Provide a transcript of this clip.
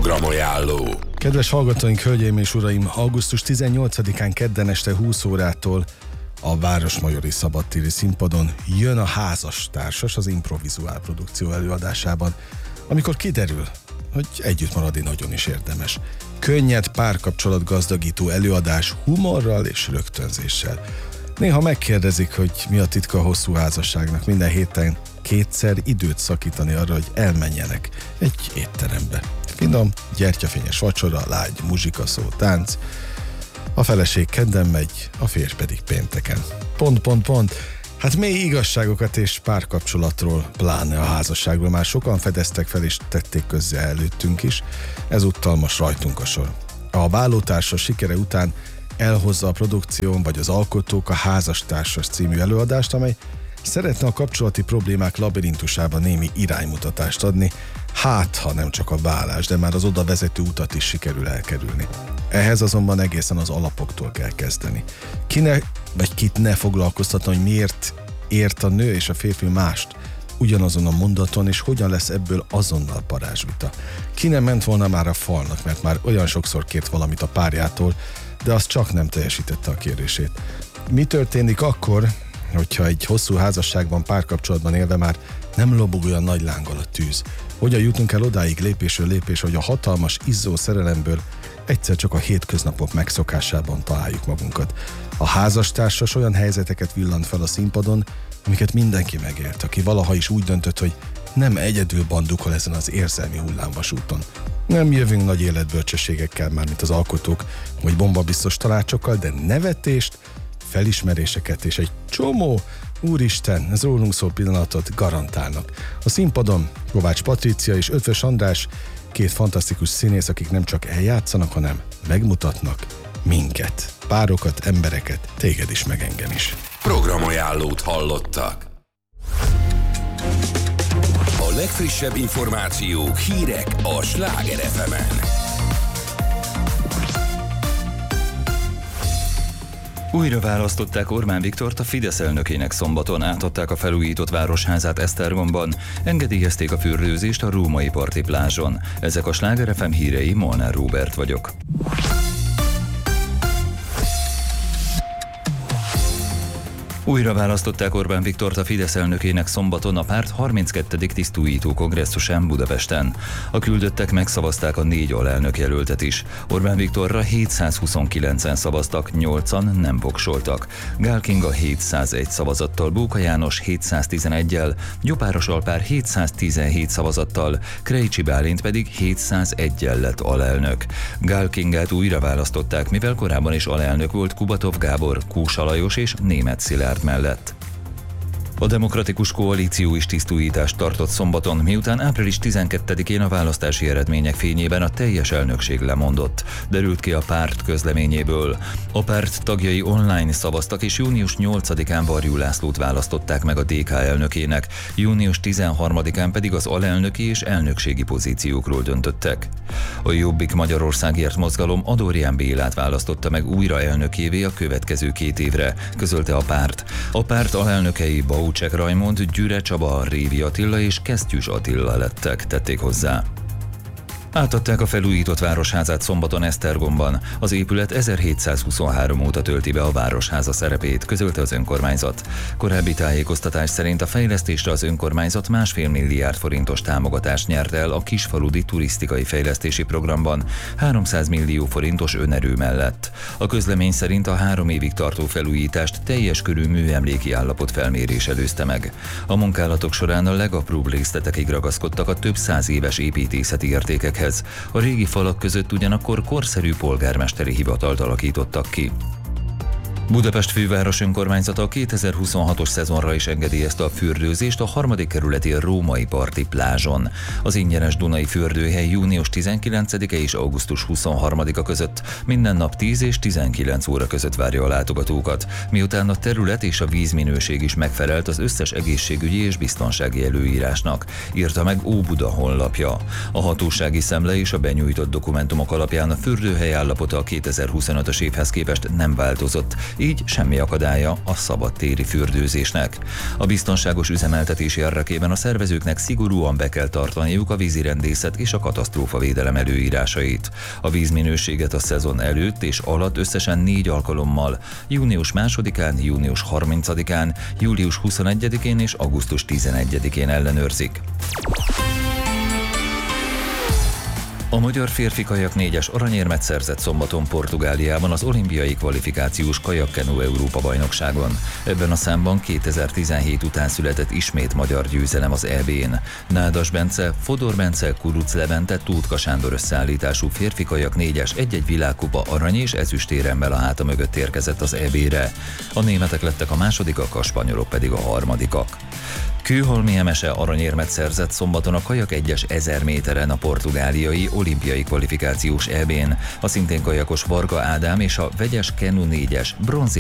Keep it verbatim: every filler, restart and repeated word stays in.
Programajánló. Kedves hallgatóink, hölgyeim és uraim, augusztus tizennyolcadikán kedden este húsz órától a Városmajori Szabadtéri Színpadon jön a Házastársas az improvizuál produkció előadásában, amikor kiderül, hogy együtt maradni nagyon is érdemes. Könnyed, párkapcsolat gazdagító előadás humorral és rögtönzéssel. Néha megkérdezik, hogy mi a titka a hosszú házasságnak, minden héten kétszer időt szakítani arra, hogy elmenjenek egy étterembe. Finom, gyertyafényes vacsora, lágy muzsika, szó, tánc. A feleség kedden megy, a férj pedig pénteken. Pont, pont, pont. Hát mély igazságokat és párkapcsolatról, pláne a házasságról már sokan fedeztek fel és tették közzé előttünk is. Ezúttal most rajtunk a sor. A Vállótársas sikere után elhozza a produkción vagy az alkotók a Házastársas című előadást, amely szeretne a kapcsolati problémák labirintusában némi iránymutatást adni, hát ha nem csak a vállás, de már az oda vezető utat is sikerül elkerülni. Ehhez azonban egészen az alapoktól kell kezdeni. Ki ne, vagy kit ne foglalkoztatna, hogy miért ért a nő és a férfi mást ugyanazon a mondaton, és hogyan lesz ebből azonnal parázsvita. Ki nem ment volna már a falnak, mert már olyan sokszor kért valamit a párjától, de az csak nem teljesítette a kérését. Mi történik akkor, hogyha egy hosszú házasságban, párkapcsolatban élve már nem lobog olyan nagy lánggal a tűz? Hogyan jutunk el odáig lépésről lépés, hogy a hatalmas, izzó szerelemből egyszer csak a hétköznapok megszokásában találjuk magunkat? A Házastársas olyan helyzeteket villant fel a színpadon, amiket mindenki megélt, aki valaha is úgy döntött, hogy nem egyedül bandukol ezen az érzelmi hullámvasúton. Nem jövünk nagy életbölcsességekkel már, mint az alkotók, vagy bombabiztos tanácsokkal, de nevetést, felismeréseket és egy csomó, úristen, ez rólunk szól pillanatot garantálnak. A színpadon Kovács Patrícia és Ötvös András, két fantasztikus színész, akik nem csak eljátszanak, hanem megmutatnak minket, párokat, embereket, téged is, meg engem is. Programajánlót hallottak. A legfrissebb információk, hírek a Sláger ef emen. Újra választották Orbán Viktort a Fidesz elnökének szombaton, átadták a felújított városházát Esztergomban, engedélyezték a fürdőzést a római parti plázson. Ezek a Sláger ef em hírei, Molnár Róbert vagyok. Újra választották Orbán Viktort a Fidesz elnökének szombaton a párt harminckettedik tisztújító kongresszusán Budapesten. A küldöttek megszavazták a négy alelnök jelöltet is. Orbán Viktorra hétszázhuszonkilencen szavaztak, nyolcan nem voksoltak. Gál Kinga hétszázegy szavazattal, Bóka János hétszáztizeneggyel, Gyopáros Alpár hétszáztizenhét szavazattal, Krejcsi Bálint pedig hétszázegyel lett alelnök. Gál Kingát újra választották, mivel korábban is alelnök volt Kubatov Gábor, Kósa Lajos és Németh Szilárd mellett. A Demokratikus Koalíció is tisztújítást tartott szombaton, miután április tizenkettedikén a választási eredmények fényében a teljes elnökség lemondott, derült ki a párt közleményéből. A párt tagjai online szavaztak, és június nyolcadikán Varjú Lászlót választották meg a dé ká elnökének, június tizenharmadikán pedig az alelnöki és elnökségi pozíciókról döntöttek. A Jobbik Magyarországért mozgalom Adorján Bélát választotta meg újra elnökévé a következő két évre, közölte a párt. A párt alelnökei Baucsek Rajmond, Gyüre Csaba, Révi Attila és Kesztyűs Attila lettek, tették hozzá. Átadták a felújított városházát szombaton Esztergomban. Az épület ezerhétszázhuszonhárom óta tölti be a városháza szerepét, közölte az önkormányzat. Korábbi tájékoztatás szerint a fejlesztésre az önkormányzat másfél milliárd forintos támogatást nyert el a kisfaludi turisztikai fejlesztési programban háromszáz millió forintos önerő mellett. A közlemény szerint a három évig tartó felújítást teljes körű műemléki állapot felmérés előzte meg. A munkálatok során a legapróbb részletekig ragaszkodtak a több száz éves építészeti értékek. A régi falak között ugyanakkor korszerű polgármesteri hivatalt alakítottak ki. Budapest főváros önkormányzata a kétezer-huszonhatos szezonra is engedélyezte a fürdőzést a harmadik kerületi római parti plázson. Az ingyenes Dunai fürdőhely június tizenkilencedike és augusztus huszonharmadika között minden nap tíz és tizenkilenc óra között várja a látogatókat, miután a terület és a vízminőség is megfelelt az összes egészségügyi és biztonsági előírásnak, írta meg Óbuda honlapja. A hatósági szemle és a benyújtott dokumentumok alapján a fürdőhely állapota a kétezer-huszonötös évhez képest nem változott, így semmi akadálya a szabadtéri fürdőzésnek. A biztonságos üzemeltetés érdekében a szervezőknek szigorúan be kell tartaniuk a vízirendészet és a katasztrófavédelem előírásait. A vízminőséget a szezon előtt és alatt összesen négy alkalommal, június másodikán, június harmincadikán, július huszonegyedikén és augusztus tizenegyedikén ellenőrzik. A magyar férfi kajak négyes aranyérmet szerzett szombaton Portugáliában az olimpiai kvalifikációs kajakkenu Európa-bajnokságon. Ebben a számban kétezer-tizenhét után született ismét magyar győzelem az é bén. Nádas Bence, Fodor Bence, Kuruc Levente, Tótka Sándor összeállítású férfi kajak négyes egy-egy világkupa arany és ezüstéremmel a háta mögött érkezett az é bére. A németek lettek a másodikak, a spanyolok pedig a harmadikak. Kőholmi Emese aranyérmet szerzett szombaton a kajak egyes ezer méteren a portugáliai olimpiai kvalifikációs é bén. A szintén kajakos Varga Ádám és a vegyes kenu négyes bronzérmet